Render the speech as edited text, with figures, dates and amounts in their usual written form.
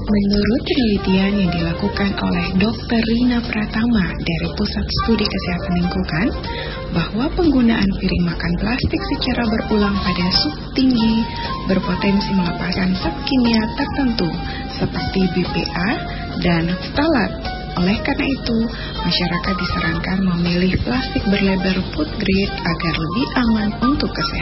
Menurut penelitian yang dilakukan oleh Dr. Rina Pratama dari Pusat Studi Kesehatan Lingkungan, bahwa penggunaan piring makan plastik secara berulang pada suhu tinggi berpotensi melepaskan zat kimia tertentu seperti BPA dan ftalat. Oleh karena itu, masyarakat disarankan memilih plastik berlabel food grade agar lebih aman untuk kesehatan.